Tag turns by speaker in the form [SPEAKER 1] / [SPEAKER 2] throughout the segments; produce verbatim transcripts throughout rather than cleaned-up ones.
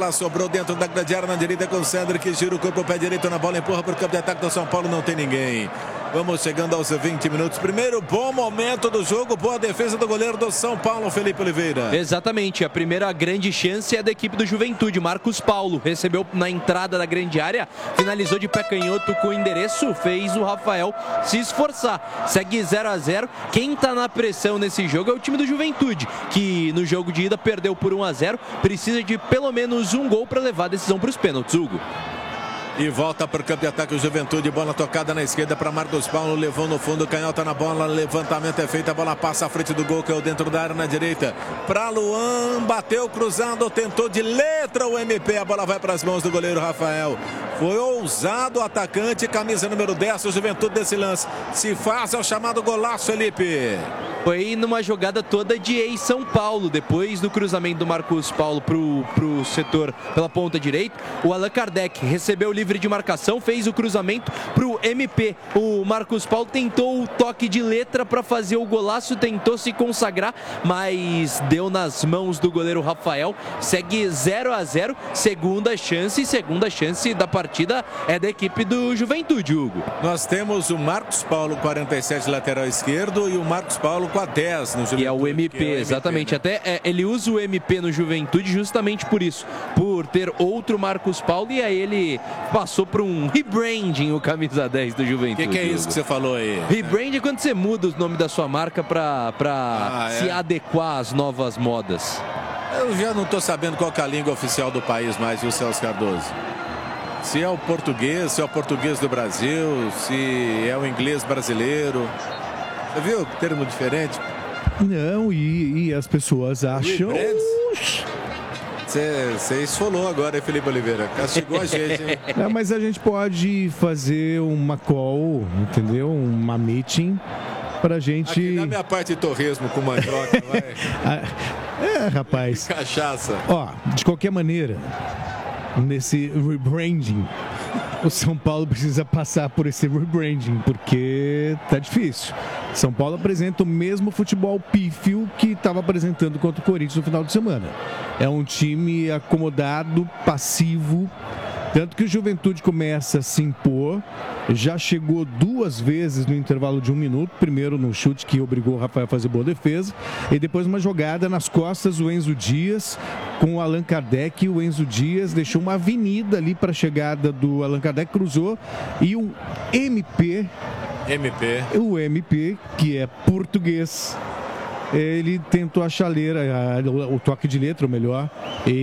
[SPEAKER 1] Já sobrou dentro da grande área na direita com o Sandro, que gira o corpo, o pé direito na bola, empurra para o campo de ataque do São Paulo, não tem ninguém. Vamos chegando aos vinte minutos. Primeiro bom momento do jogo, boa defesa do goleiro do São Paulo, Felipe Oliveira.
[SPEAKER 2] Exatamente, a primeira grande chance é da equipe do Juventude. Marcos Paulo recebeu na entrada da grande área, finalizou de pé canhoto com o endereço, fez o Rafael se esforçar. Segue zero a zero. Quem está na pressão nesse jogo é o time do Juventude, que no jogo de ida perdeu por um a zero, precisa de pelo menos um gol para levar a decisão para os pênaltis, Hugo.
[SPEAKER 1] E volta para o campo de ataque o Juventude, bola tocada na esquerda para Marcos Paulo, levou no fundo, canhota na bola, levantamento é feito, a bola passa à frente do gol, que é o dentro da área na direita, para Luan, bateu cruzado, tentou de letra o M P, a bola vai para as mãos do goleiro Rafael. Foi ousado o atacante, camisa número dez, o Juventude desse lance, se faz, é o chamado golaço, Felipe.
[SPEAKER 2] Foi numa jogada toda de ex-São Paulo, depois do cruzamento do Marcos Paulo pro, pro setor pela ponta direita, o Allan Kardec recebeu livre de marcação, fez o cruzamento pro M P. O Marcos Paulo tentou o toque de letra para fazer o golaço, tentou se consagrar, mas deu nas mãos do goleiro Rafael. Segue zero a zero, segunda chance, segunda chance da partida é da equipe do Juventude, Hugo.
[SPEAKER 1] Nós temos o Marcos Paulo, quarenta e sete, lateral esquerdo, e o Marcos Paulo com a dez no Juventude.
[SPEAKER 2] E é o M P, é o exatamente. M P, né? Até é, ele usa o M P no Juventude justamente por isso, por ter outro Marcos Paulo, e aí ele passou por um rebranding, o camisa dez do Juventude.
[SPEAKER 1] O que, que é isso que você falou aí?
[SPEAKER 2] Rebranding é quando você muda o nome da sua marca para ah, se é? adequar às novas modas.
[SPEAKER 1] Eu já não estou sabendo qual que é a língua oficial do país mais, viu, Celso Cardoso? Se é o português, se é o português do Brasil, se é o inglês brasileiro. Você viu? Termo diferente.
[SPEAKER 3] Não, e, e as pessoas acham...
[SPEAKER 1] Você esfolou agora, hein, Felipe Oliveira? Castigou a gente, hein?
[SPEAKER 3] Não, mas a gente pode fazer uma call, entendeu? Uma meeting pra gente...
[SPEAKER 1] Aqui na minha parte de torresmo com mandioca, vai.
[SPEAKER 3] É, rapaz.
[SPEAKER 1] E cachaça.
[SPEAKER 3] Ó, de qualquer maneira, nesse rebranding, o São Paulo precisa passar por esse rebranding, porque tá difícil. São Paulo apresenta o mesmo futebol pífio que estava apresentando contra o Corinthians no final de semana. É um time acomodado, passivo, tanto que o Juventude começa a se impor, já chegou duas vezes no intervalo de um minuto, primeiro no chute que obrigou o Rafael a fazer boa defesa, e depois uma jogada nas costas do Enzo Dias, com o Allan Kardec, o Enzo Dias deixou uma avenida ali para a chegada do Allan Kardec, cruzou, e o M P...
[SPEAKER 1] M P.
[SPEAKER 3] O M P, que é português, ele tentou a chaleira, o toque de letra, ou melhor,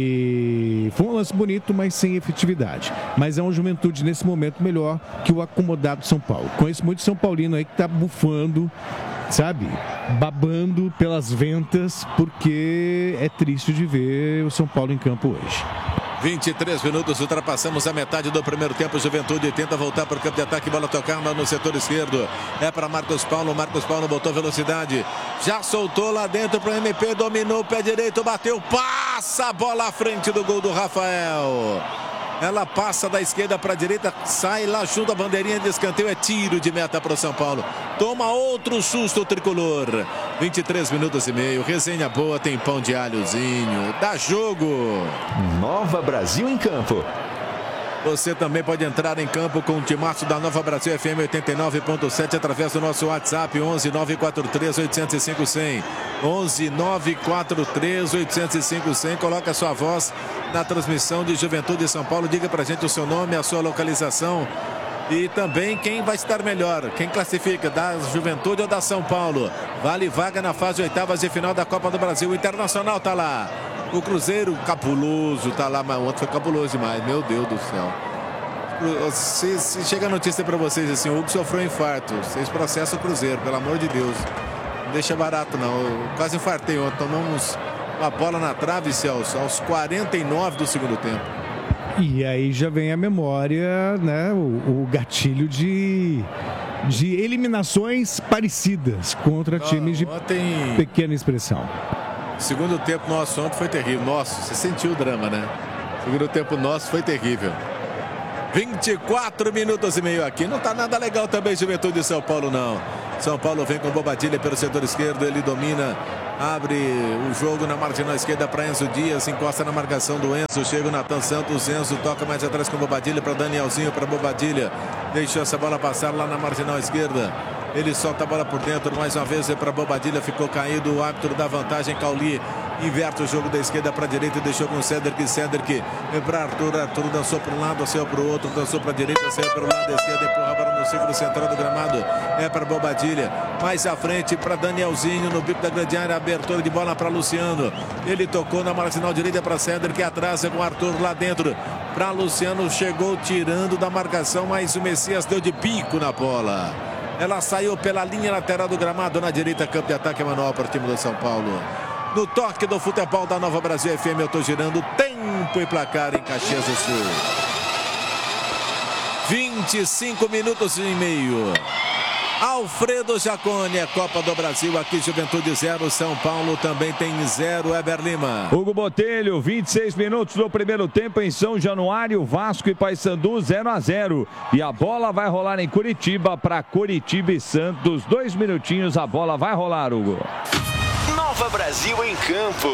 [SPEAKER 3] e foi um lance bonito, mas sem efetividade. Mas é uma Juventude nesse momento melhor que o acomodado São Paulo. Conheço muito São Paulino aí que tá bufando, sabe, babando pelas ventas, porque é triste de ver o São Paulo em campo hoje.
[SPEAKER 1] vinte e três minutos, ultrapassamos a metade do primeiro tempo. Juventude tenta voltar para o campo de ataque, bola tocada no setor esquerdo, é para Marcos Paulo. Marcos Paulo botou velocidade, já soltou lá dentro para o M P, dominou o pé direito, bateu, passa a bola à frente do gol do Rafael. Ela passa da esquerda para a direita, sai lá junto à bandeirinha de escanteio, é tiro de meta para o São Paulo. Toma outro susto o tricolor. vinte e três minutos e meio, resenha boa, tem pão de alhozinho, dá jogo.
[SPEAKER 4] Nova Brasil em campo.
[SPEAKER 1] Você também pode entrar em campo com o timaço da Nova Brasil F M oitenta e nove ponto sete através do nosso WhatsApp onze nove quatro três oito zero cinco zero zero. onze nove quatro três oito zero cinco zero zero. Coloca a sua voz na transmissão de Juventude de São Paulo. Diga pra gente o seu nome, a sua localização e também quem vai estar melhor, quem classifica, da Juventude ou da São Paulo. Vale vaga na fase oitavas de final da Copa do Brasil. O Internacional tá lá. O Cruzeiro, cabuloso, tá lá, mas ontem foi cabuloso demais, meu Deus do céu. Se, se chega a notícia para vocês assim, o Hugo sofreu um infarto, vocês processam o Cruzeiro, pelo amor de Deus. Não deixa barato não, eu quase infartei ontem, tomamos uma bola na trave, Celso, aos quarenta e nove do segundo tempo.
[SPEAKER 3] E aí já vem a memória, né, o, o gatilho de... de eliminações parecidas contra ah, times de
[SPEAKER 1] ontem...
[SPEAKER 3] pequena expressão.
[SPEAKER 1] Segundo tempo nosso ontem foi terrível. Nossa, você sentiu o drama, né? Segundo tempo nosso foi terrível. vinte e quatro minutos e meio aqui. Não tá nada legal também, Juventude de São Paulo, não. São Paulo vem com Bobadilha pelo setor esquerdo. Ele domina Abre o jogo na marginal esquerda para Enzo Dias. Encosta na marcação do Enzo. Chega o Nathan Santos. Enzo toca mais atrás com o Bobadilha para Danielzinho. Para Bobadilha. Deixou essa bola passar lá na marginal esquerda. Ele solta a bola por dentro. Mais uma vez é para Bobadilha. Ficou caído. O árbitro da vantagem. Cauli inverte o jogo da esquerda para a direita. Deixou com o Cedric. Cedric para Arthur. Arthur dançou para um lado. Saiu para o outro. Dançou para a direita. Saiu para o lado esquerdo. Empurra a bola no círculo central do gramado. É para Bobadilha. Mais à frente para Danielzinho. No bico da grande área. Abertura de bola para Luciano. Ele tocou na marginal direita para Cedric. Atrasa com o Arthur lá dentro. Para Luciano. Chegou tirando da marcação. Mas o Messias deu de bico na bola. Ela saiu pela linha lateral do gramado. Na direita, campo de ataque manual para o time do São Paulo. No toque do futebol da Nova Brasil F M, eu estou girando tempo e placar em Caxias do Sul. vinte e cinco minutos e meio. Alfredo Jaconi, é Copa do Brasil, aqui Juventude zero, São Paulo também tem zero, Eber Lima.
[SPEAKER 5] Hugo Botelho, vinte e seis minutos do primeiro tempo em São Januário, Vasco e Paysandu zero a zero. E a bola vai rolar em Curitiba para Curitiba e Santos. Dois minutinhos, a bola vai rolar, Hugo.
[SPEAKER 4] Nova Brasil em campo.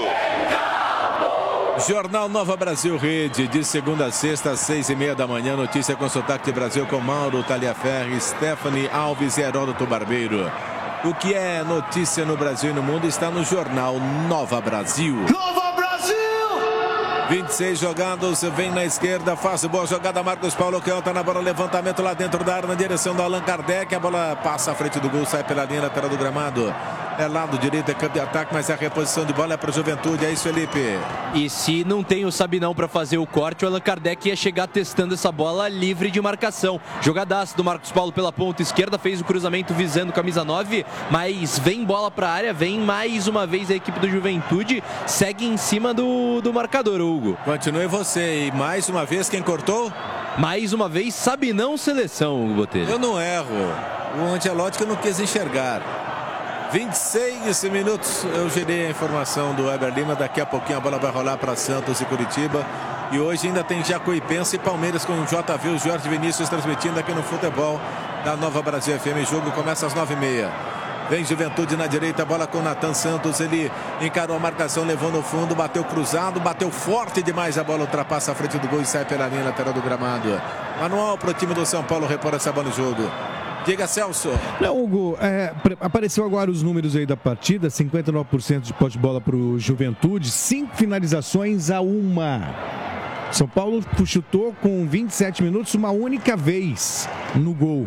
[SPEAKER 1] Jornal Nova Brasil Rede, de segunda a sexta, às seis e meia da manhã. Notícia com sotaque de Brasil com Mauro Taliaferri, Stephanie Alves e Heródoto Barbeiro. O que é notícia no Brasil e no mundo está no Jornal Nova Brasil.
[SPEAKER 6] Nova Brasil!
[SPEAKER 1] vinte e seis jogados, vem na esquerda, faz boa jogada, Marcos Paulo canta na bola, levantamento lá dentro da área, na direção do Allan Kardec. A bola passa à frente do gol, sai pela linha lateral do gramado. É lado direito, é campo de ataque, mas a reposição de bola é para o Juventude. É isso, Felipe.
[SPEAKER 2] E se não tem o Sabinão para fazer o corte, o Allan Kardec ia chegar testando essa bola livre de marcação. Jogadaço do Marcos Paulo pela ponta esquerda, fez o cruzamento visando camisa nove, mas vem bola para a área, vem mais uma vez a equipe do Juventude, segue em cima do, do marcador, Hugo.
[SPEAKER 1] Continue você, e mais uma vez quem cortou?
[SPEAKER 2] Mais uma vez, Sabinão seleção, Hugo Botelho.
[SPEAKER 1] Eu não erro, o Ancelotti que eu não quis enxergar. vinte e seis minutos, eu gerei a informação do Eber Lima. Daqui a pouquinho a bola vai rolar para Santos e Curitiba. E hoje ainda tem Jacuipense e Palmeiras com o J V, o Jorge Vinícius transmitindo aqui no futebol da Nova Brasil F M. O jogo começa às nove e meia. Vem Juventude na direita, bola com Nathan Santos. Ele encarou a marcação, levou no fundo, bateu cruzado, bateu forte demais. A bola ultrapassa a frente do gol e sai pela linha lateral do gramado. Manual para o time do São Paulo repor essa bola no jogo. Diga, Celso.
[SPEAKER 3] Não, Hugo, é, apareceu agora os números aí da partida, cinquenta e nove por cento de posse de bola para o Juventude, cinco finalizações a uma. São Paulo chutou com vinte e sete minutos uma única vez no gol.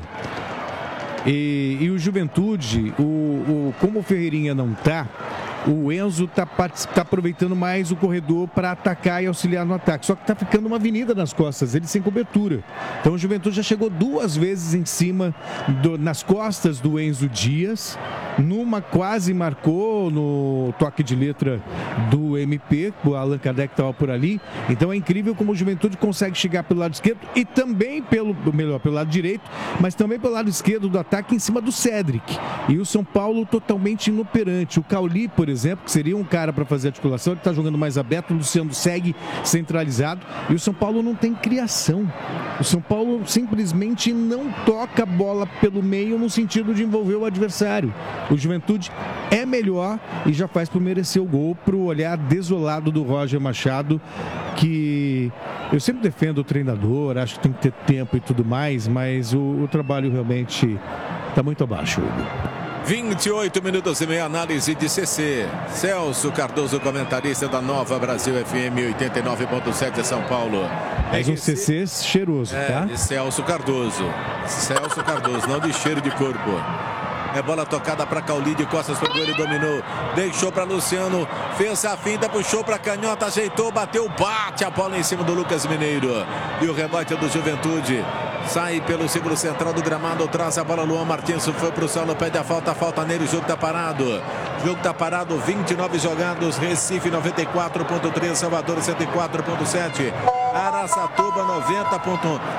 [SPEAKER 3] E, e o Juventude, o, o, como o Ferreirinha não tá, o Enzo tá, tá aproveitando mais o corredor para atacar e auxiliar no ataque. Só que tá ficando uma avenida nas costas, ele sem cobertura. Então o Juventude já chegou duas vezes em cima, do, nas costas do Enzo Dias. Numa quase marcou no toque de letra do M P, o Allan Kardec estava por ali. Então é incrível como o Juventude consegue chegar pelo lado esquerdo e também pelo, melhor, pelo lado direito, mas também pelo lado esquerdo do ataque em cima do Cedric. E o São Paulo totalmente inoperante. O Cauli, por exemplo, que seria um cara para fazer articulação, ele está jogando mais aberto, o Luciano segue centralizado e o São Paulo não tem criação. O São Paulo simplesmente não toca a bola pelo meio no sentido de envolver o adversário. O Juventude é melhor e já faz por merecer o gol para o olhar desolado do Roger Machado, que eu sempre defendo o treinador, acho que tem que ter tempo e tudo mais, mas o, o trabalho realmente está muito abaixo, Hugo.
[SPEAKER 1] vinte e oito minutos e meia, análise de C C. Celso Cardoso, comentarista da Nova Brasil F M oitenta e nove ponto sete São Paulo.
[SPEAKER 3] Mais um C C cheiroso,
[SPEAKER 1] é,
[SPEAKER 3] tá?
[SPEAKER 1] De Celso Cardoso. Celso Cardoso, não de cheiro de corpo. É bola tocada para Cauli, de costas para o gol, ele dominou, deixou para Luciano, fez a finta, puxou para canhota, ajeitou, bateu, bate a bola em cima do Lucas Mineiro. E o rebote do Juventude sai pelo círculo central do gramado, traz a bola, Luan Martins foi para o solo, pede a falta, falta nele, o jogo está parado. O jogo está parado, vinte e nove jogados, Recife noventa e quatro ponto três, Salvador cento e quatro ponto sete, Araçatuba noventa ponto um.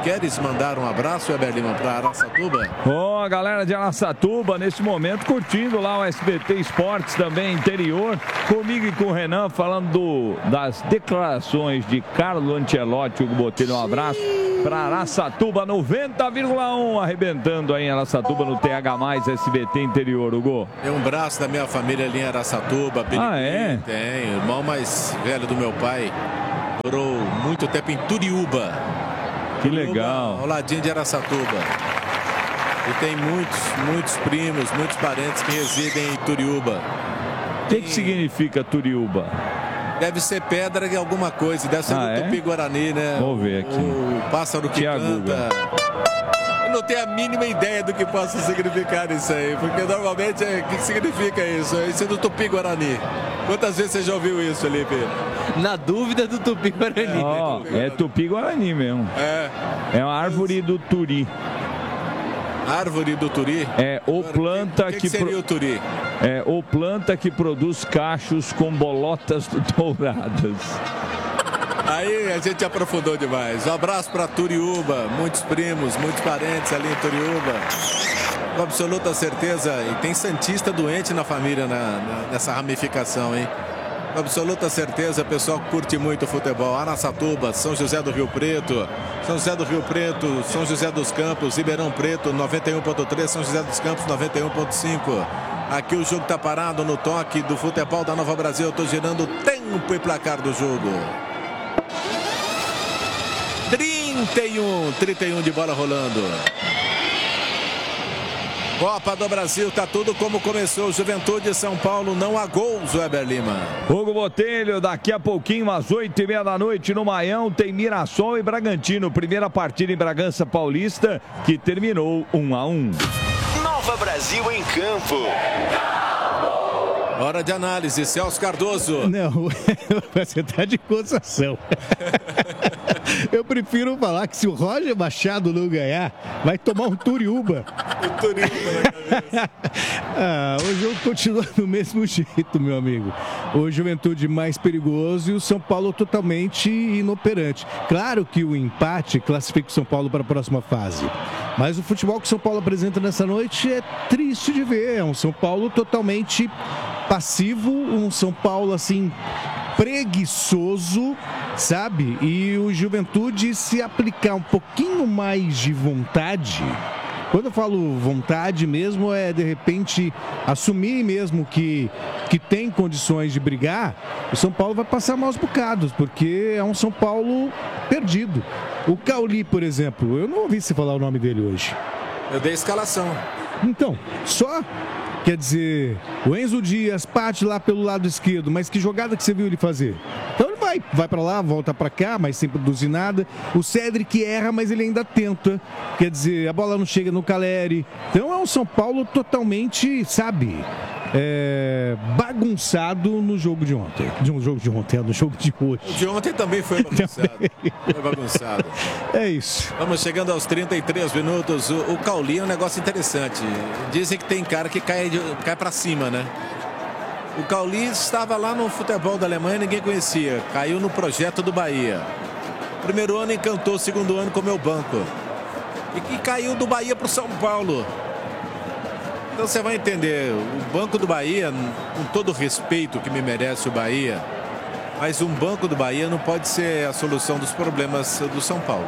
[SPEAKER 1] Queres mandar um abraço, Weber Lima, para Araçatuba?
[SPEAKER 5] Ó, oh, a galera de Araçatuba, nesse momento, curtindo lá o S B T Esportes, também interior. Comigo e com o Renan, falando do, das declarações de Carlo Ancelotti. Hugo Botelho, um abraço para Araçatuba, noventa vírgula um, arrebentando aí em Araçatuba no T H mais S B T interior, Hugo.
[SPEAKER 1] Tem um braço da minha família ali em Araçatuba.
[SPEAKER 5] Ah, é?
[SPEAKER 1] Tem, o irmão mais velho do meu pai morou muito tempo em Turiúba.
[SPEAKER 5] Que legal.
[SPEAKER 1] Ao ladinho de Araçatuba. E tem muitos, muitos primos, muitos parentes que residem em Turiúba.
[SPEAKER 5] O que, que significa Turiúba?
[SPEAKER 1] Deve ser pedra de alguma coisa, deve ser
[SPEAKER 5] ah,
[SPEAKER 1] do
[SPEAKER 5] é?
[SPEAKER 1] Tupi-Guarani, né?
[SPEAKER 5] Vamos ver aqui.
[SPEAKER 1] O, o pássaro que
[SPEAKER 5] Tia
[SPEAKER 1] canta.
[SPEAKER 5] Guga.
[SPEAKER 1] Eu não tenho a mínima ideia do que possa significar isso aí, porque normalmente, é, o que significa isso? Isso é do Tupi-Guarani. Quantas vezes você já ouviu isso, Felipe?
[SPEAKER 2] Na dúvida do Tupi-Guarani.
[SPEAKER 5] Oh, é Tupi-Guarani mesmo.
[SPEAKER 1] É.
[SPEAKER 5] É uma árvore do Turi.
[SPEAKER 1] Árvore do Turi?
[SPEAKER 5] É, ou planta
[SPEAKER 1] que, que,
[SPEAKER 5] que...
[SPEAKER 1] que seria pro... o Turi?
[SPEAKER 5] É, ou planta que produz cachos com bolotas douradas.
[SPEAKER 1] Aí a gente aprofundou demais. Um abraço para Turiúba, muitos primos, muitos parentes ali em Turiúba. Com absoluta certeza, e tem santista doente na família na, na, nessa ramificação, hein? Com absoluta certeza, o pessoal curte muito o futebol. Araçatuba, São José do Rio Preto, São José do Rio Preto, São José dos Campos, Ribeirão Preto, noventa e um ponto três, São José dos Campos, noventa e um ponto cinco. Aqui o jogo tá parado no toque do futebol da Nova Brasil. Eu tô girando o tempo e placar do jogo. trinta e um, trinta e um de bola rolando. Copa do Brasil, tá tudo como começou. Juventude de São Paulo, não há gols, Weber Lima.
[SPEAKER 5] Hugo Botelho, daqui a pouquinho, às oito e meia da noite, no Maião, tem Mirassol e Bragantino. Primeira partida em Bragança Paulista, que terminou um a um.
[SPEAKER 4] Nova Brasil em campo.
[SPEAKER 1] Hora de análise, Celso Cardoso.
[SPEAKER 3] Não, você tá de gozação. Eu prefiro falar que se o Roger Machado não ganhar, vai tomar um Turiúba.
[SPEAKER 1] O Turiúba na cabeça.
[SPEAKER 3] Ah, o jogo continua do mesmo jeito, meu amigo. O Juventude mais perigoso e o São Paulo totalmente inoperante. Claro que o empate classifica o São Paulo para a próxima fase. Mas o futebol que o São Paulo apresenta nessa noite é triste de ver. É um São Paulo totalmente passivo, um São Paulo assim preguiçoso, sabe? E o Juventude, se aplicar um pouquinho mais de vontade, quando eu falo vontade mesmo, é de repente assumir mesmo que, que tem condições de brigar, o São Paulo vai passar maus bocados, porque é um São Paulo perdido. O Cauli, por exemplo, eu não ouvi você falar o nome dele hoje.
[SPEAKER 1] Eu dei a escalação.
[SPEAKER 3] Então, só... Quer dizer, o Enzo Dias parte lá pelo lado esquerdo, mas que jogada que você viu ele fazer? Então ele vai, vai pra lá, volta pra cá, mas sem produzir nada. O Cédric erra, mas ele ainda tenta. Quer dizer, a bola não chega no Caleri. Então é um São Paulo totalmente, sabe, é, bagunçado no jogo de ontem. No jogo de ontem, no jogo de hoje.
[SPEAKER 1] O de ontem também foi bagunçado. Foi bagunçado.
[SPEAKER 3] É isso.
[SPEAKER 1] Vamos chegando aos trinta e três minutos. O, o Cauli é um negócio interessante. Dizem que tem cara que cai, de, cai pra cima, né? O Cauli estava lá no futebol da Alemanha, ninguém conhecia. Caiu no projeto do Bahia. Primeiro ano encantou, segundo ano comeu banco. E que caiu do Bahia pro São Paulo. Então você vai entender, o banco do Bahia, com todo o respeito que me merece o Bahia, mas um banco do Bahia não pode ser a solução dos problemas do São Paulo.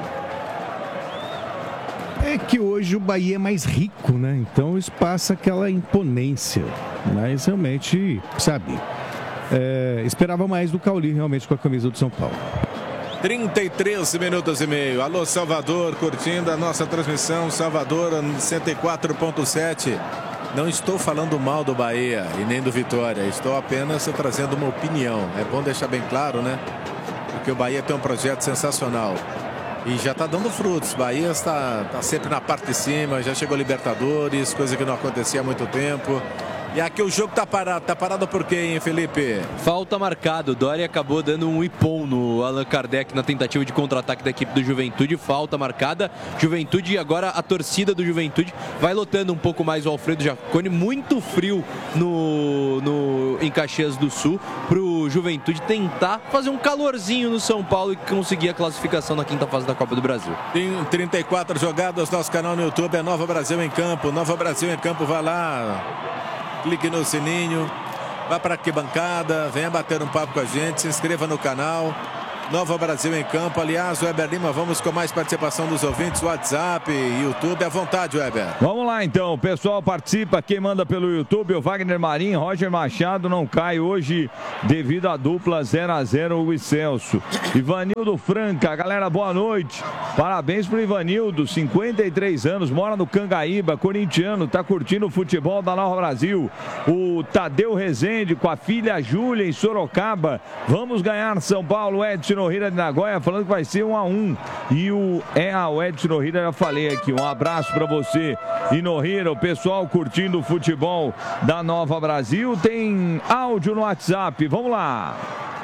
[SPEAKER 3] É que hoje o Bahia é mais rico, né? Então isso passa aquela imponência. Mas realmente, sabe, é, esperava mais do Cauli realmente com a camisa do São Paulo.
[SPEAKER 1] trinta e três minutos e meio. Alô, Salvador, curtindo a nossa transmissão. Salvador, cento e quatro ponto sete. Não estou falando mal do Bahia e nem do Vitória. Estou apenas trazendo uma opinião. É bom deixar bem claro, né? Porque o Bahia tem um projeto sensacional. E já está dando frutos. Bahia está, está sempre na parte de cima. Já chegou a Libertadores, coisa que não acontecia há muito tempo. E aqui o jogo tá parado. Tá parado por quê, hein, Felipe?
[SPEAKER 2] Falta marcado. O Dória acabou dando um ipom no Allan Kardec na tentativa de contra-ataque da equipe do Juventude. Falta marcada. Juventude, agora a torcida do Juventude vai lotando um pouco mais o Alfredo Jaconi. Muito frio no, no, em Caxias do Sul. Pro Juventude tentar fazer um calorzinho no São Paulo e conseguir a classificação na quinta fase da Copa do Brasil.
[SPEAKER 1] Tem trinta e quatro jogadas. Nosso canal no YouTube é Nova Brasil em Campo. Nova Brasil em Campo, vai lá. Clique no sininho, vá para aqui bancada, venha bater um papo com a gente, se inscreva no canal. Nova Brasil em Campo. Aliás, Weber Lima, vamos com mais participação dos ouvintes, WhatsApp, YouTube. À vontade, Weber.
[SPEAKER 5] Vamos lá, então. O pessoal participa. Quem manda pelo YouTube, o Wagner Marim, Roger Machado não cai hoje devido à dupla zero a zero, Hugo e Celso. Ivanildo Franca, galera, boa noite. Parabéns pro Ivanildo, cinquenta e três anos, mora no Cangaíba, corintiano, tá curtindo o futebol da Nova Brasil. O Tadeu Rezende com a filha Júlia em Sorocaba. Vamos ganhar São Paulo, Edson Nohira de Nagoya, falando que vai ser um a um. E o, é, ah, o Edson Nohira, já falei aqui. Um abraço para você e Nohira, o pessoal curtindo o futebol da Nova Brasil. Tem áudio no WhatsApp, vamos lá.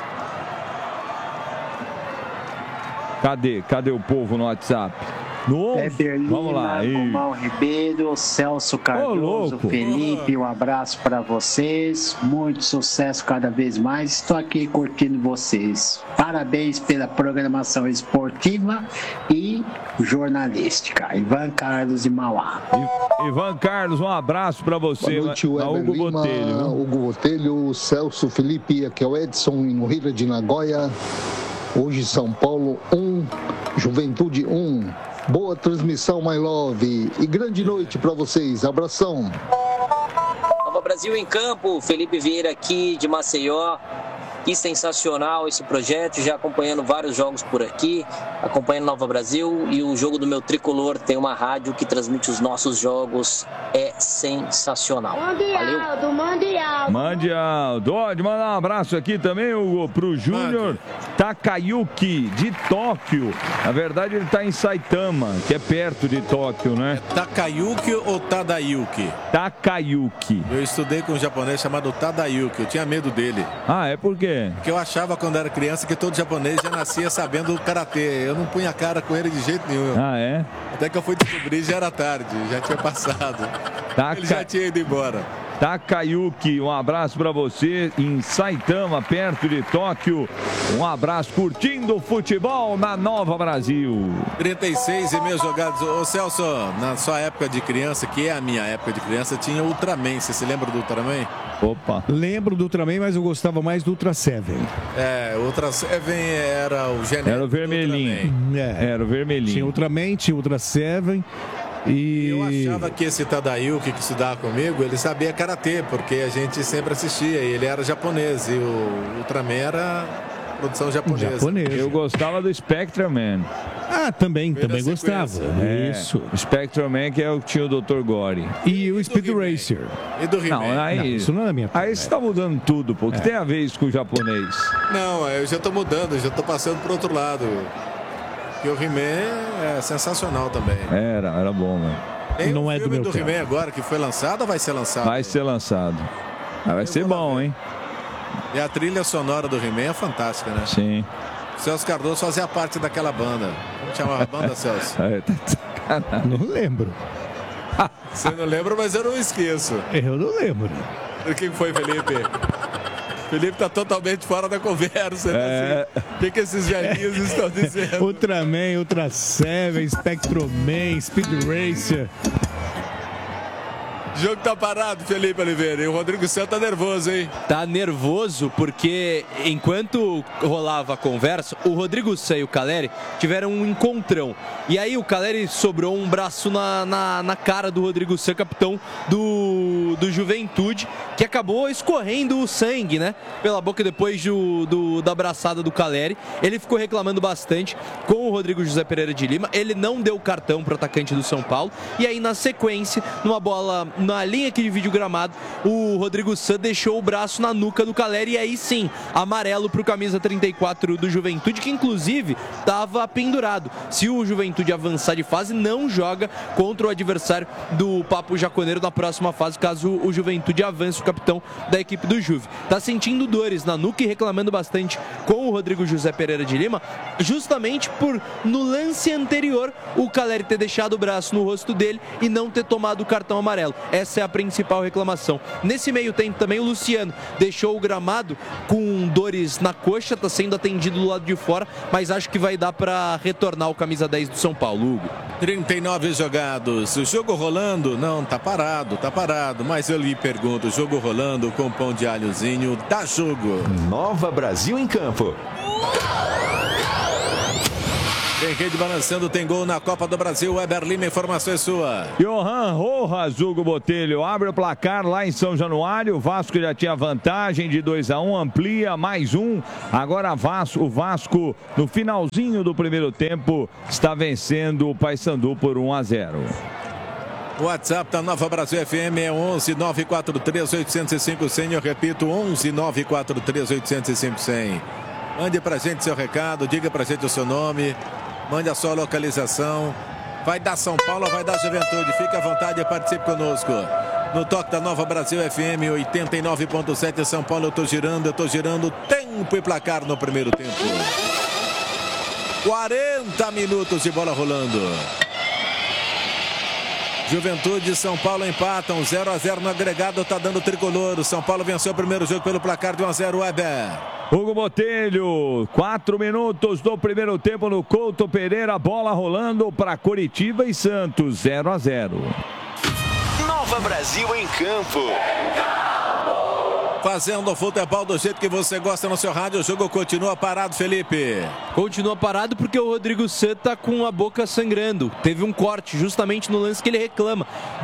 [SPEAKER 5] Cadê? Cadê o povo no WhatsApp? No
[SPEAKER 6] Weber Lima,
[SPEAKER 5] vamos lá.
[SPEAKER 6] Gumão Ribeiro, Celso Cardoso,
[SPEAKER 5] Ô,
[SPEAKER 6] Felipe, um abraço para vocês, muito sucesso cada vez mais, estou aqui curtindo vocês. Parabéns pela programação esportiva e jornalística. Ivan Carlos de Mauá.
[SPEAKER 5] Ivan Carlos, um abraço para você.
[SPEAKER 7] Boa noite, Weber
[SPEAKER 5] Hugo
[SPEAKER 7] Lima,
[SPEAKER 5] Botelho. Viu?
[SPEAKER 7] Hugo Botelho, Celso, Felipe, aqui é o Edson em Nohira de Nagoya. Hoje São Paulo um, Juventude um. Boa transmissão, my love. E grande noite para vocês. Abração.
[SPEAKER 8] Nova Brasil em Campo, Felipe Vieira aqui de Maceió. Que sensacional esse projeto, já acompanhando vários jogos por aqui, acompanhando Nova Brasil, e o jogo do meu tricolor tem uma rádio que transmite os nossos jogos, é sensacional. Valeu.
[SPEAKER 9] Do Mundial.
[SPEAKER 5] Mundial. Pode mandar um abraço aqui também, Hugo, pro Júnior Takayuki, de Tóquio. Na verdade, ele tá em Saitama, que é perto de Tóquio, né?
[SPEAKER 1] É Takayuki ou Tadayuki?
[SPEAKER 5] Takayuki.
[SPEAKER 1] Eu estudei com um japonês chamado Tadayuki, eu tinha medo dele.
[SPEAKER 5] Ah, é por quê?
[SPEAKER 1] Porque eu achava quando era criança que todo japonês já nascia sabendo o karatê. Eu não punha a cara com ele de jeito nenhum.
[SPEAKER 5] Ah, é?
[SPEAKER 1] Até que eu fui descobrir, já era tarde, já tinha passado.
[SPEAKER 5] Taka...
[SPEAKER 1] Ele já tinha ido embora.
[SPEAKER 5] Takayuki, um abraço para você em Saitama, perto de Tóquio. Um abraço curtindo o futebol na Nova Brasil.
[SPEAKER 1] trinta e seis e meio jogados. Ô Celso, na sua época de criança, que é a minha época de criança, tinha Ultraman. Você se lembra do Ultraman?
[SPEAKER 5] Opa.
[SPEAKER 3] Lembro do Ultraman, mas eu gostava mais do Ultra Seven.
[SPEAKER 1] É, o Ultra Seven era o genérico.
[SPEAKER 5] Era o vermelhinho.
[SPEAKER 3] É.
[SPEAKER 5] Era o vermelhinho.
[SPEAKER 3] Tinha Ultraman, tinha Ultra Seven. E
[SPEAKER 1] eu achava que esse Tadayuki que estudava comigo, ele sabia karatê, porque a gente sempre assistia, e ele era japonês, e o Ultraman era produção japonesa.
[SPEAKER 3] Japonês.
[SPEAKER 5] Eu gostava do Spectreman.
[SPEAKER 3] Ah, também, também gostava.
[SPEAKER 5] É,
[SPEAKER 3] Isso.
[SPEAKER 5] Spectreman, que é o que tinha o doutor Gore.
[SPEAKER 3] E o Speed Racer.
[SPEAKER 1] E do He-Man.
[SPEAKER 5] Não, aí,
[SPEAKER 3] Não, isso não é da minha
[SPEAKER 5] aí você tá mudando tudo, pô. O que
[SPEAKER 3] É.
[SPEAKER 5] tem a ver isso com o japonês?
[SPEAKER 1] Não, eu já tô mudando, eu já tô passando pro outro lado. Porque o He-Man é sensacional também.
[SPEAKER 5] Era, era bom, mano.
[SPEAKER 1] Tem
[SPEAKER 3] Não
[SPEAKER 1] um
[SPEAKER 3] é do
[SPEAKER 1] filme
[SPEAKER 3] meu
[SPEAKER 1] do
[SPEAKER 3] tempo.
[SPEAKER 1] He-Man agora que foi lançado ou vai ser lançado?
[SPEAKER 5] Vai ser lançado. Ah, vai ser bom, hein?
[SPEAKER 1] E a trilha sonora do He-Man é fantástica, né?
[SPEAKER 5] Sim.
[SPEAKER 1] Celso Cardoso fazia parte daquela banda. Como chamava a banda, Celso?
[SPEAKER 5] É, tá de sacanagem.
[SPEAKER 3] Não lembro.
[SPEAKER 1] Você não lembra, mas eu não esqueço.
[SPEAKER 3] Eu não lembro.
[SPEAKER 1] O que foi, Felipe? Felipe tá totalmente fora da conversa. Né?
[SPEAKER 5] É.
[SPEAKER 1] Assim, o que, que esses velhinhos estão dizendo?
[SPEAKER 3] Ultraman, Ultra Seven, Spectroman, Speed Racer.
[SPEAKER 1] O jogo tá parado, Felipe Oliveira. E o Rodrigo Santos tá nervoso, hein?
[SPEAKER 2] Tá nervoso porque enquanto rolava a conversa, o Rodrigo San e o Caleri tiveram um encontrão. E aí o Caleri sobrou um braço na, na, na cara do Rodrigo San, capitão do, do Juventude, que acabou escorrendo o sangue, né? Pela boca depois do, do, da abraçada do Caleri. Ele ficou reclamando bastante com o Rodrigo José Pereira de Lima. Ele não deu cartão pro atacante do São Paulo. E aí, na sequência, numa bola na linha que divide o gramado, o Rodrigo San deixou o braço na nuca do Caleri e aí sim, amarelo para o camisa trinta e quatro do Juventude, que inclusive estava pendurado. Se o Juventude avançar de fase, não joga contra o adversário do Papo Jaconeiro na próxima fase, caso o Juventude avance, o capitão da equipe do Juve. Tá sentindo dores na nuca e reclamando bastante com o Rodrigo José Pereira de Lima, justamente por, no lance anterior, o Caleri ter deixado o braço no rosto dele e não ter tomado o cartão amarelo. Essa é a principal reclamação. Nesse meio tempo também o Luciano deixou o gramado com dores na coxa, tá sendo atendido do lado de fora, mas acho que vai dar para retornar o camisa dez do São Paulo, Hugo.
[SPEAKER 1] trinta e nove jogados, o jogo rolando? Não, tá parado, tá parado, mas eu lhe pergunto, o jogo rolando com pão de alhozinho, dá jogo.
[SPEAKER 4] Nova Brasil em campo.
[SPEAKER 1] Tem rede balançando, tem gol na Copa do Brasil. Weber Lima, informação é sua.
[SPEAKER 5] Johan Rojas, Hugo Botelho, abre o placar lá em São Januário. O Vasco já tinha vantagem de dois a um, amplia mais um. Agora Vasco, o Vasco, no finalzinho do primeiro tempo, está vencendo o Paysandu por um a zero.
[SPEAKER 1] O WhatsApp da Nova Brasil F M é onze nove quatro três oito zero cinco zero zero. Eu repito, onze nove quatro três oito zero cinco zero zero. Mande pra gente seu recado, diga pra gente o seu nome. Mande a sua localização. Vai dar São Paulo ou vai dar Juventude? Fique à vontade e participe conosco. No toque da Nova Brasil F M oitenta e nove ponto sete São Paulo. Eu tô girando, eu tô girando. Tempo e placar no primeiro tempo. quarenta minutos de bola rolando. Juventude e São Paulo empatam. zero a zero no agregado, tá dando tricolor. O São Paulo venceu o primeiro jogo pelo placar de um a zero. Weber.
[SPEAKER 5] Hugo Botelho, quatro minutos do primeiro tempo no Couto Pereira, bola rolando para Coritiba e Santos, zero a zero.
[SPEAKER 4] Nova Brasil em campo.
[SPEAKER 1] Fazendo o futebol do jeito que você gosta no seu rádio. O jogo continua parado, Felipe.
[SPEAKER 2] Continua parado porque o Rodrigo San tá com a boca sangrando. Teve um corte justamente no lance que ele reclama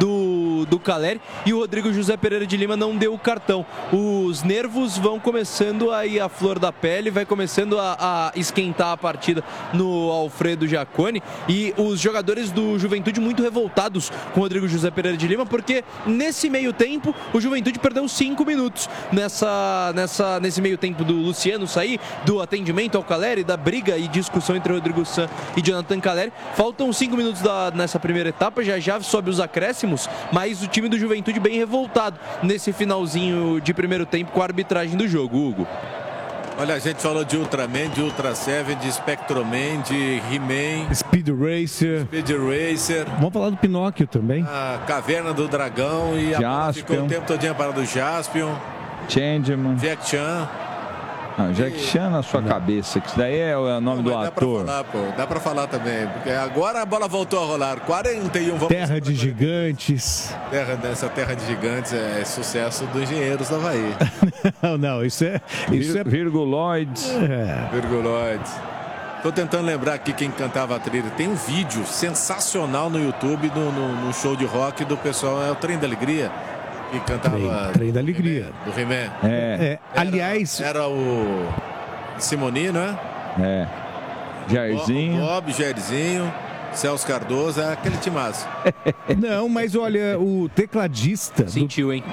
[SPEAKER 2] do, do Caleri. E o Rodrigo José Pereira de Lima não deu o cartão. Os nervos vão começando a ir à flor da pele. Vai começando a, a esquentar a partida no Alfredo Jaconi. E os jogadores do Juventude muito revoltados com o Rodrigo José Pereira de Lima. Porque nesse meio tempo o Juventude perdeu cinco minutos. Nessa, nessa, nesse meio tempo do Luciano sair, do atendimento ao Caleri, da briga e discussão entre Rodrigo San e Jonathan Caleri. Faltam cinco minutos da, nessa primeira etapa, já já sobe os acréscimos, mas o time do Juventude bem revoltado nesse finalzinho de primeiro tempo com a arbitragem do jogo, Hugo.
[SPEAKER 1] Olha, a gente falou de Ultraman, de Ultra Seven, de Spectroman, de He-Man,
[SPEAKER 3] Speed Racer.
[SPEAKER 1] Speed Racer.
[SPEAKER 3] Vamos falar do Pinóquio também.
[SPEAKER 1] A Caverna do Dragão e a bola ficou o tempo todinho parado do Jaspion.
[SPEAKER 5] Changeman.
[SPEAKER 1] Jack Chan.
[SPEAKER 5] Ah, Jack Chan na sua não. cabeça, que isso daí é o nome não, do
[SPEAKER 1] dá
[SPEAKER 5] ator.
[SPEAKER 1] Pra falar, pô, dá pra falar também, porque agora a bola voltou a rolar. quarenta e um. Vamos
[SPEAKER 3] terra de gigantes.
[SPEAKER 1] Terra dessa terra de gigantes é sucesso dos engenheiros da Havaí.
[SPEAKER 3] não, não, isso é. Isso
[SPEAKER 5] Vir,
[SPEAKER 3] é...
[SPEAKER 5] Virguloides.
[SPEAKER 1] É. Virguloides. Tô tentando lembrar aqui quem cantava a trilha. Tem um vídeo sensacional no YouTube, no, no, no show de rock do pessoal, é o Trem da Alegria. Que cantava.
[SPEAKER 3] Trem, trem da Alegria.
[SPEAKER 1] Do He-Man.
[SPEAKER 5] É.
[SPEAKER 3] é. Aliás.
[SPEAKER 1] Era, era o Simoni, não é?
[SPEAKER 5] É. Jairzinho.
[SPEAKER 1] Bob, Bob, Jairzinho, Celso Cardoso, é aquele timaço.
[SPEAKER 3] Não, mas olha, o tecladista.
[SPEAKER 2] Sentiu,
[SPEAKER 3] do...
[SPEAKER 2] hein?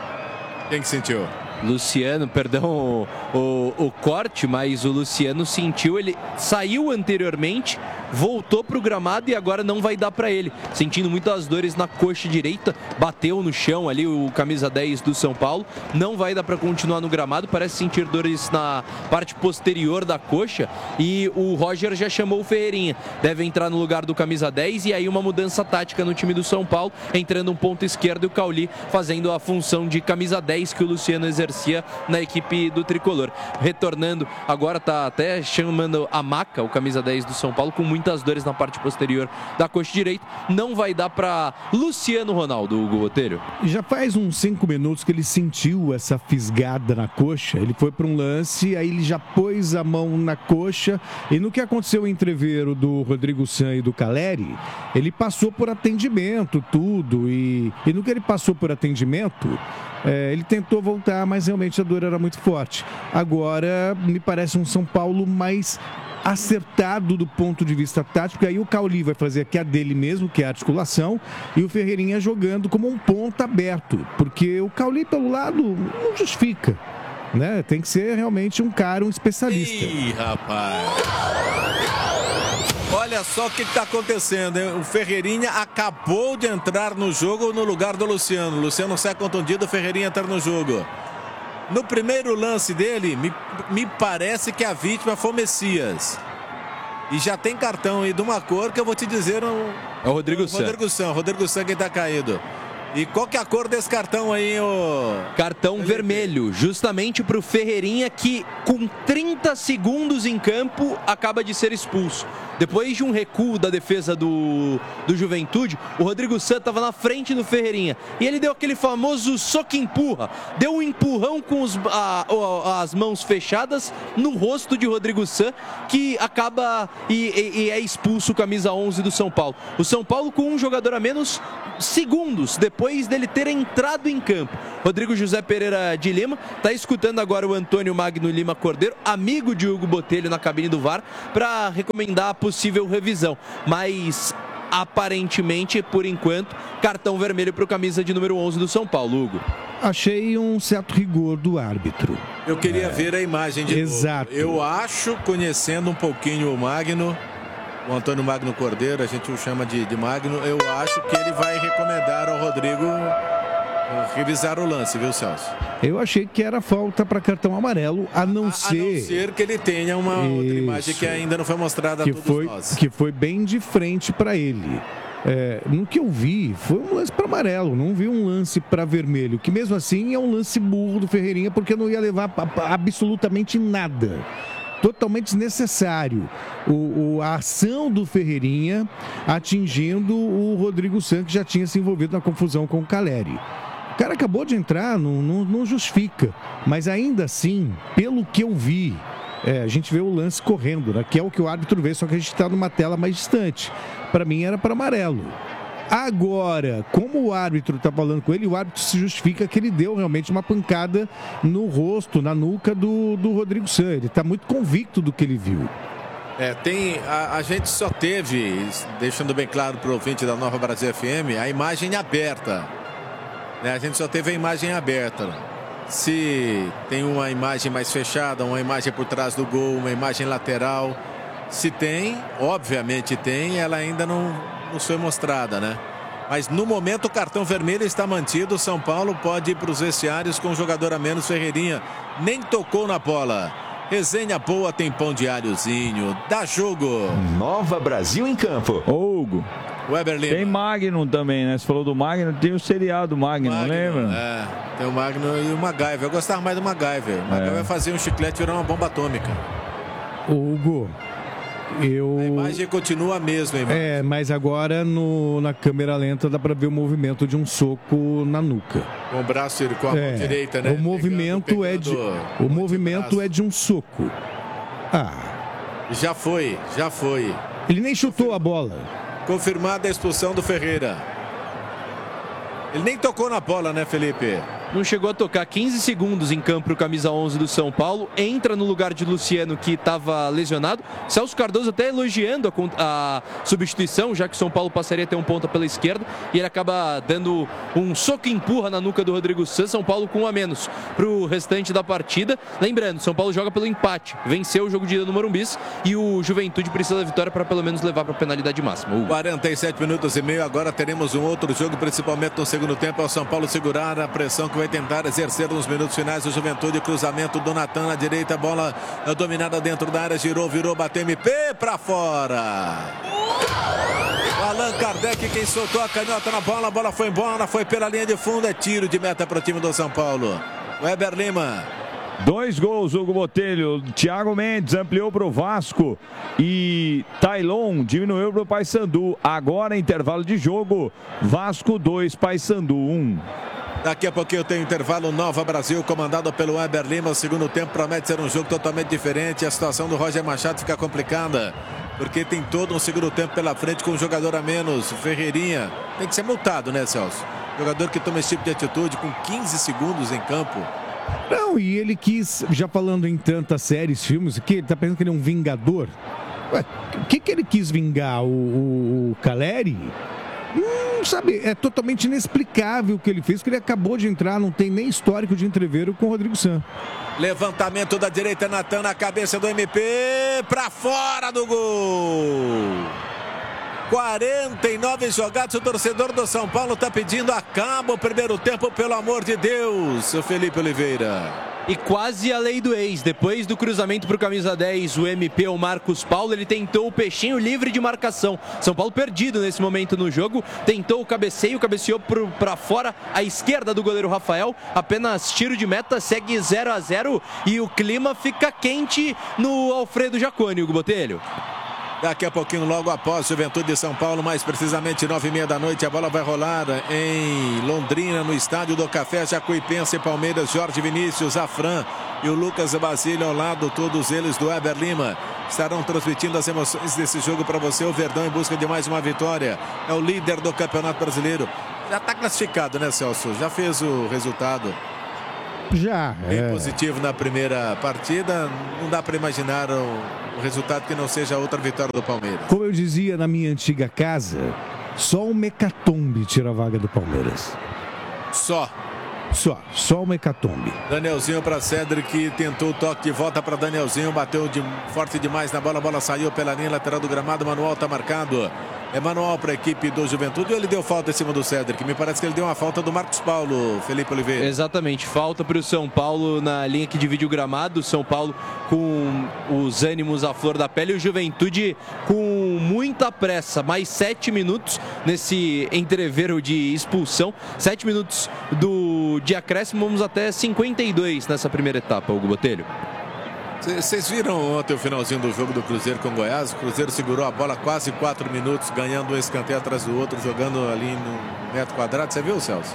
[SPEAKER 1] Quem que sentiu?
[SPEAKER 2] Luciano, perdão o, o, o corte, mas o Luciano sentiu, ele saiu anteriormente, voltou pro gramado e agora não vai dar para ele, sentindo muitas dores na coxa direita, bateu no chão ali o camisa dez do São Paulo, não vai dar para continuar no gramado, parece sentir dores na parte posterior da coxa e o Roger já chamou o Ferreirinha, deve entrar no lugar do camisa dez e aí uma mudança tática no time do São Paulo, entrando um ponto esquerdo e o Cauli fazendo a função de camisa dez que o Luciano exercia na equipe do Tricolor. Retornando, agora tá até chamando a Maca, o camisa dez do São Paulo, com muitas dores na parte posterior da coxa direita. Não vai dar para Luciano Ronaldo, Hugo Botelho.
[SPEAKER 3] Já faz uns cinco minutos que ele sentiu essa fisgada na coxa. Ele foi para um lance, aí ele já pôs a mão na coxa e no que aconteceu o entreveiro do Rodrigo San e do Caleri, ele passou por atendimento, tudo, e, e no que ele passou por atendimento, É, ele tentou voltar, mas realmente a dor era muito forte. Agora, me parece um São Paulo mais acertado do ponto de vista tático. Aí o Cauli vai fazer aqui a dele mesmo, que é a articulação, e o Ferreirinha jogando como um ponta aberto, porque o Cauli pelo lado não justifica, né? Tem que ser realmente um cara, um especialista.
[SPEAKER 1] Ih, rapaz! Olha só o que está acontecendo, hein? O Ferreirinha acabou de entrar no jogo no lugar do Luciano. O Luciano sai contundido, o Ferreirinha entra no jogo. No primeiro lance dele, me, me parece que a vítima foi o Messias. E já tem cartão aí de uma cor que eu vou te dizer. Um,
[SPEAKER 2] é o Rodrigo
[SPEAKER 1] San. Rodrigo San, Rodrigo San que está caído. E qual que é a cor desse cartão aí, ô...
[SPEAKER 2] Cartão Felipe. Vermelho, justamente para o Ferreirinha, que com trinta segundos em campo acaba de ser expulso. Depois de um recuo da defesa do, do Juventude, o Rodrigo San estava na frente do Ferreirinha. E ele deu aquele famoso soco-empurra. Deu um empurrão com os, a, a, as mãos fechadas no rosto de Rodrigo San, que acaba e, e, e é expulso, camisa onze do São Paulo. O São Paulo com um jogador a menos, segundos depois dele ter entrado em campo. Rodrigo José Pereira de Lima está escutando agora o Antônio Magno Lima Cordeiro, amigo de Hugo Botelho na cabine do V A R, para recomendar a possível revisão. Mas aparentemente, por enquanto, cartão vermelho para o camisa de número onze do São Paulo, Hugo.
[SPEAKER 3] Achei um certo rigor do árbitro.
[SPEAKER 1] Eu queria é. ver a imagem de
[SPEAKER 3] Exato.
[SPEAKER 1] novo. Eu acho, conhecendo um pouquinho o Magno, o Antônio Magno Cordeiro, a gente o chama de, de Magno, eu acho que ele vai recomendar ao Rodrigo revisar o lance, viu, Celso?
[SPEAKER 3] Eu achei que era falta para cartão amarelo, a não
[SPEAKER 1] a,
[SPEAKER 3] ser...
[SPEAKER 1] A não ser que ele tenha uma Isso. outra imagem que ainda não foi mostrada
[SPEAKER 3] que
[SPEAKER 1] a todos
[SPEAKER 3] foi,
[SPEAKER 1] nós.
[SPEAKER 3] Que foi bem de frente para ele. É, no que eu vi, foi um lance para amarelo, não vi um lance para vermelho, que mesmo assim é um lance burro do Ferreirinha, porque não ia levar absolutamente nada. Totalmente desnecessário o, o, a ação do Ferreirinha atingindo o Rodrigo San, que já tinha se envolvido na confusão com o Caleri. O cara acabou de entrar, não, não, não justifica, mas ainda assim, pelo que eu vi, é, a gente vê o lance correndo, né, que é o que o árbitro vê, só que a gente está numa tela mais distante. Para mim era para amarelo. Agora, como o árbitro está falando com ele, o árbitro se justifica que ele deu realmente uma pancada no rosto, na nuca do, do Rodrigo San. Ele está muito convicto do que ele viu.
[SPEAKER 1] É, tem, a, a gente só teve, deixando bem claro para o ouvinte da Nova Brasil F M, a imagem aberta. Né? A gente só teve a imagem aberta. Se tem uma imagem mais fechada, uma imagem por trás do gol, uma imagem lateral. Se tem, obviamente tem, ela ainda não... não foi mostrada, né? Mas no momento o cartão vermelho está mantido. O São Paulo pode ir para os vestiários com um jogador a menos. Ferreirinha nem tocou na bola. Resenha boa, tem pão de alhozinho. Dá jogo.
[SPEAKER 4] Nova Brasil em campo.
[SPEAKER 5] Ô, Hugo.
[SPEAKER 1] Weber Lima.
[SPEAKER 5] Tem Magnum também, né? Você falou do Magnum, tem o seriado Magnum,
[SPEAKER 1] Magnum,
[SPEAKER 5] lembra?
[SPEAKER 1] É, tem o Magnum e o MacGyver. Eu gostava mais do MacGyver. O MacGyver é. fazia um chiclete virar uma bomba atômica.
[SPEAKER 3] O Hugo... Eu...
[SPEAKER 1] A imagem continua a mesma, hein?
[SPEAKER 3] É, mas agora no, na câmera lenta dá para ver o movimento de um soco na nuca.
[SPEAKER 1] Com o braço com a
[SPEAKER 3] é,
[SPEAKER 1] mão direita, né?
[SPEAKER 3] O movimento, pegando, é, de, o movimento é de um soco. Ah.
[SPEAKER 1] Já foi, já foi.
[SPEAKER 3] Ele nem chutou a bola.
[SPEAKER 1] Confirmada a expulsão do Ferreira. Ele nem tocou na bola, né, Felipe?
[SPEAKER 2] Não chegou a tocar. Quinze segundos em campo o camisa onze do São Paulo. Entra no lugar de Luciano, que estava lesionado. Celso Cardoso até elogiando a, a substituição, já que o São Paulo passaria a ter um ponta pela esquerda. E ele acaba dando um soco e empurra na nuca do Rodrigo San. São Paulo com um a menos para o restante da partida. Lembrando, São Paulo joga pelo empate. Venceu o jogo de ida no Morumbi. E o Juventude precisa da vitória para pelo menos levar para a penalidade máxima. Uh.
[SPEAKER 1] quarenta e sete minutos e meio. Agora teremos um outro jogo, principalmente no segundo tempo. É o São Paulo segurar a pressão que vai tentar exercer nos minutos finais. O Juventude, cruzamento do Natan na direita, bola dominada dentro da área, girou, virou, bateu M P pra fora. O Allan Kardec, quem soltou a canhota na bola, a bola foi embora, foi pela linha de fundo, é tiro de meta para o time do São Paulo. Weber Lima.
[SPEAKER 5] Dois gols, Hugo Botelho. Thiago Mendes ampliou para o Vasco e Tailon diminuiu para o Paysandu. Agora, intervalo de jogo, Vasco dois, Paysandu um.
[SPEAKER 1] Daqui a pouquinho tem o intervalo. Nova Brasil, comandado pelo Weber Lima. O segundo tempo promete ser um jogo totalmente diferente. A situação do Roger Machado fica complicada, porque tem todo um segundo tempo pela frente com um jogador a menos. O Ferreirinha tem que ser multado, né, Celso? Jogador que toma esse tipo de atitude com quinze segundos em campo.
[SPEAKER 3] Não, e ele quis, já falando em tantas séries, filmes, que ele tá pensando que ele é um vingador. Ué, o que que ele quis vingar? O, o, o Caleri? Hum, sabe, é totalmente inexplicável o que ele fez, porque ele acabou de entrar, não tem nem histórico de entreveiro com o Rodrigo Santos.
[SPEAKER 1] Levantamento da direita, Natan na cabeça do M P, pra fora do gol. quarenta e nove jogadas, o torcedor do São Paulo tá pedindo acaba o primeiro tempo, pelo amor de Deus, o Felipe Oliveira.
[SPEAKER 2] E quase a lei do ex, depois do cruzamento para o camisa dez, o M P, o Marcos Paulo, ele tentou o peixinho livre de marcação. São Paulo perdido nesse momento no jogo, tentou o cabeceio, cabeceou para fora, à esquerda do goleiro Rafael, apenas tiro de meta, segue zero a zero e o clima fica quente no Alfredo Jaconi, Hugo Botelho.
[SPEAKER 1] Daqui a pouquinho, logo após Juventude de São Paulo, mais precisamente nove e meia da noite, a bola vai rolar em Londrina, no estádio do Café, Jacuipense, Palmeiras, Jorge Vinícius, Afran e o Lucas Basílio ao lado, todos eles do Eber Lima, estarão transmitindo as emoções desse jogo para você. O Verdão em busca de mais uma vitória, é o líder do Campeonato Brasileiro. Já está classificado, né, Celso? Já fez o resultado.
[SPEAKER 3] Já.
[SPEAKER 1] Bem
[SPEAKER 3] é...
[SPEAKER 1] positivo na primeira partida, não dá para imaginar o... O resultado que não seja outra vitória do Palmeiras.
[SPEAKER 3] Como eu dizia na minha antiga casa, só o Mecatombe tira a vaga do Palmeiras.
[SPEAKER 1] Só.
[SPEAKER 3] Só, só o Mecatombe.
[SPEAKER 1] Danielzinho para Cedric, tentou o toque de volta para Danielzinho, bateu de, forte demais na bola, a bola saiu pela linha lateral do gramado, manual está marcado. É manual para a equipe do Juventude. Ele deu falta em cima do Cedric. Me parece que ele deu uma falta do Marcos Paulo, Felipe Oliveira.
[SPEAKER 2] Exatamente, falta para o São Paulo na linha que divide o gramado. São Paulo com os ânimos à flor da pele. E o Juventude com muita pressa. Mais sete minutos nesse entreveiro de expulsão. Sete minutos do, de acréscimo. Vamos até cinquenta e dois nessa primeira etapa, Hugo Botelho.
[SPEAKER 1] Vocês viram ontem o finalzinho do jogo do Cruzeiro com o Goiás? O Cruzeiro segurou a bola quase quatro minutos, ganhando um escanteio atrás do outro, jogando ali no metro quadrado. Você viu, Celso?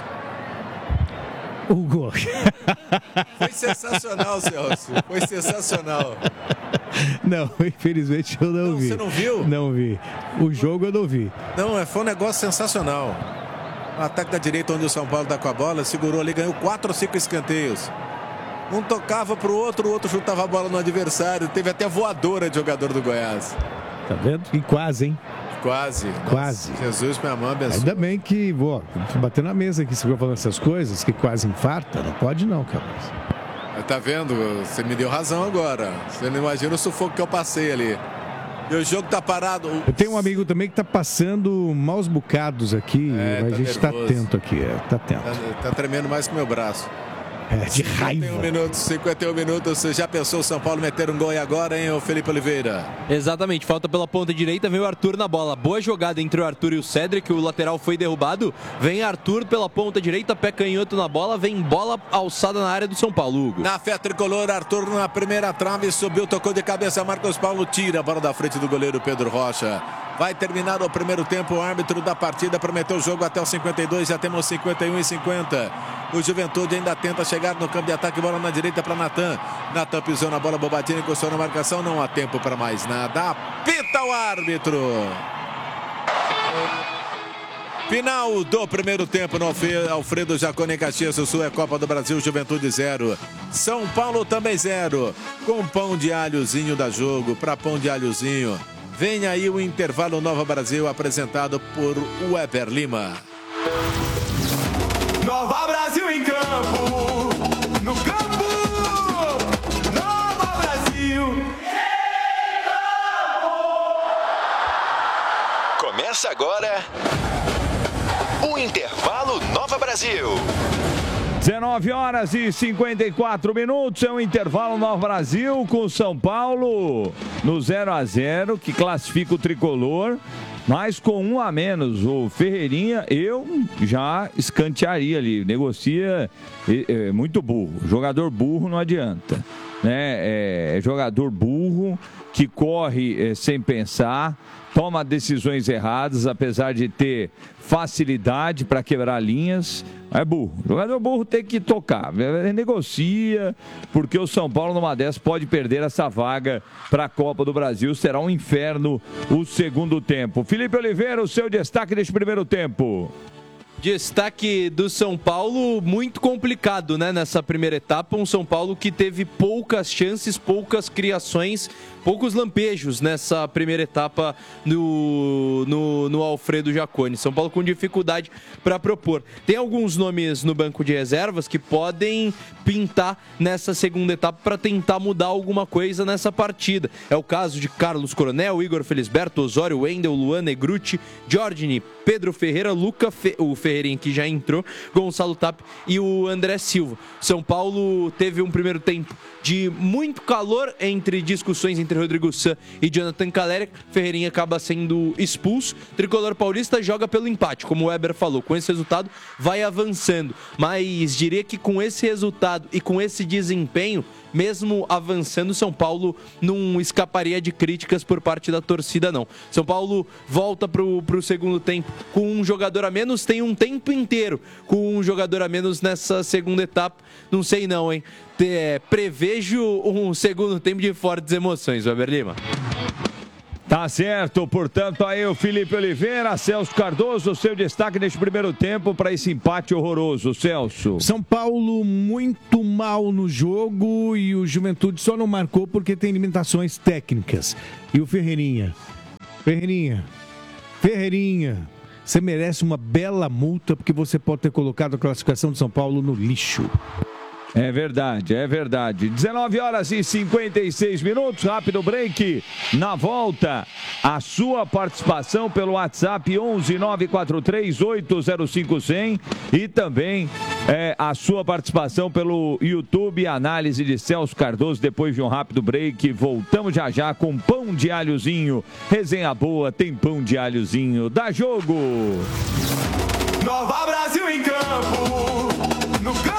[SPEAKER 3] O gol.
[SPEAKER 1] Foi sensacional, Celso. Foi sensacional.
[SPEAKER 3] Não, infelizmente eu não,
[SPEAKER 1] não
[SPEAKER 3] vi.
[SPEAKER 1] Você não viu?
[SPEAKER 3] Não vi. O jogo eu não vi.
[SPEAKER 1] Não, foi um negócio sensacional. O ataque da direita, onde o São Paulo está com a bola, segurou ali, ganhou quatro ou cinco escanteios. Um tocava pro outro, o outro chutava a bola no adversário. Teve até voadora de jogador do Goiás.
[SPEAKER 3] Tá vendo? E quase, hein?
[SPEAKER 1] Quase.
[SPEAKER 3] Quase.
[SPEAKER 1] Nossa, Jesus, minha mãe abençoe.
[SPEAKER 3] Ainda bem que, vou bater na mesa aqui, você vai falando essas coisas, que quase infarta. Não pode não, Carlos.
[SPEAKER 1] Tá vendo? Você me deu razão agora. Você não imagina o sufoco que eu passei ali. E o jogo tá parado.
[SPEAKER 3] Eu tenho um amigo também que tá passando maus bocados aqui,
[SPEAKER 1] é,
[SPEAKER 3] mas
[SPEAKER 1] tá
[SPEAKER 3] a gente
[SPEAKER 1] nervoso.
[SPEAKER 3] tá atento aqui, é, tá atento.
[SPEAKER 1] Tá, tá tremendo mais que o meu braço.
[SPEAKER 3] É, de raiva.
[SPEAKER 1] cinquenta e um minutos, cinquenta e um minutos. Você já pensou o São Paulo meter um gol e agora, hein, o Felipe Oliveira?
[SPEAKER 2] Exatamente, falta pela ponta direita, vem o Arthur na bola. Boa jogada entre o Arthur e o Cedric, o lateral foi derrubado. Vem Arthur pela ponta direita, pé canhoto na bola, vem bola alçada na área do São Paulo, Hugo.
[SPEAKER 1] Na fé tricolor, Arthur na primeira trave, subiu, tocou de cabeça, Marcos Paulo tira a bola da frente do goleiro Pedro Rocha. Vai terminar o primeiro tempo, o árbitro da partida prometeu o jogo até os cinquenta e dois, já temos cinquenta e um e cinquenta. O Juventude ainda tenta chegar no campo de ataque, bola na direita para Natan. Natan pisou na bola, Bobadinha encostou na marcação, não há tempo para mais nada. Apita o árbitro. Final do primeiro tempo no Alfredo Jaconi em Caxias do Sul, é Copa do Brasil, Juventude zero. São Paulo também zero. Com pão de alhozinho da jogo, para pão de alhozinho. Vem aí o intervalo Nova Brasil, apresentado por Weber Lima.
[SPEAKER 9] Nova Brasil em campo, no campo, Nova Brasil em campo.
[SPEAKER 4] Começa agora o intervalo Nova Brasil.
[SPEAKER 5] dezenove horas e cinquenta e quatro minutos, é o intervalo Nova Brasil com São Paulo no zero a zero, que classifica o tricolor, mas com um a menos. O Ferreirinha, eu já escantearia ali, negocia, é, é muito burro. Jogador burro não adianta, né? É, é jogador burro que corre é, sem pensar, toma decisões erradas, apesar de ter facilidade para quebrar linhas. É burro. O jogador burro tem que tocar. Negocia, porque o São Paulo, numa dessas, pode perder essa vaga para a Copa do Brasil. Será um inferno o segundo tempo. Felipe Oliveira, o seu destaque deste primeiro tempo.
[SPEAKER 2] Destaque do São Paulo, muito complicado, né, nessa primeira etapa. Um São Paulo que teve poucas chances, poucas criações, poucos lampejos nessa primeira etapa no, no, no Alfredo Jaconi. São Paulo com dificuldade para propor. Tem alguns nomes no banco de reservas que podem pintar nessa segunda etapa para tentar mudar alguma coisa nessa partida. É o caso de Carlos Coronel, Igor Felisberto, Osório, Wendel, Luan Negruti, Giorgini, Pedro Ferreira, Luca Fe... o Ferreirinha que já entrou, Gonçalo Tapia e o André Silva. São Paulo teve um primeiro tempo de muito calor entre discussões entre Rodrigo San e Jonathan Caleri. Ferreirinha acaba sendo expulso. Tricolor paulista joga pelo empate, como o Weber falou. Com esse resultado vai avançando, mas diria que com esse resultado e com esse desempenho, mesmo avançando, São Paulo não escaparia de críticas por parte da torcida, não. São Paulo volta pro, pro segundo tempo com um jogador a menos, tem um tempo inteiro com um jogador a menos nessa segunda etapa. Não sei não, hein? É, prevejo um segundo tempo de fortes emoções, Weber Lima.
[SPEAKER 5] Tá certo, portanto, aí o Felipe Oliveira, Celso Cardoso, seu destaque neste primeiro tempo para esse empate horroroso, Celso.
[SPEAKER 3] São Paulo muito mal no jogo e o Juventude só não marcou porque tem limitações técnicas. E o Ferreirinha, Ferreirinha, Ferreirinha, você merece uma bela multa porque você pode ter colocado a classificação de São Paulo no lixo.
[SPEAKER 5] É verdade, é verdade. dezenove horas e cinquenta e seis minutos, rápido break. Na volta, a sua participação pelo WhatsApp onze nove quatro três oito zero cinco zero zero e também é, a sua participação pelo YouTube, análise de Celso Cardoso. Depois de um rápido break, voltamos já já com pão de alhozinho. Resenha boa, tem pão de alhozinho. Dá jogo!
[SPEAKER 9] Nova Brasil em campo, no campo.